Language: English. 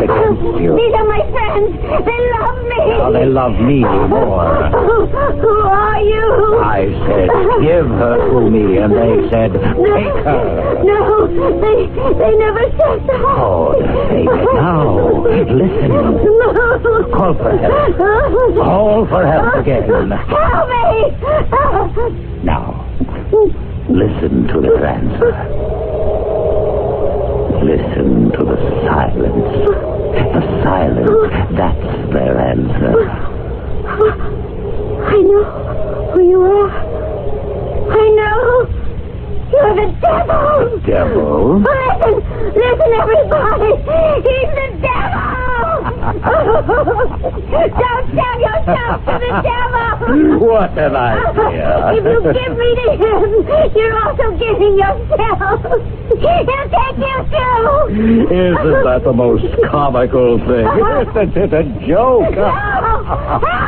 against you. These are my friends. They love me. Now they love me more. Who are you? I said, give her to me, and they said, take her. No, they never said that. Oh, say it now. Listen. No. Call for help. Call for help again. Help me. Now, listen to their answer. Listen to the silence. The silence, that's their answer. I know who you are. I know. You're the devil. The devil? Listen, everybody. He's the devil. Don't sell yourself to the devil. What an idea. If you give me to him, you're also giving yourself. He'll take you too. Isn't that the most comical thing? Isn't it a joke? No.